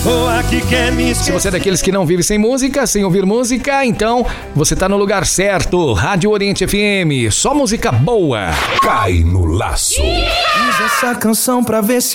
Se você é daqueles que não vive sem música, sem ouvir música, então você tá no lugar certo. Rádio Oriente FM, só música boa. Cai no laço. Fiz essa canção pra ver se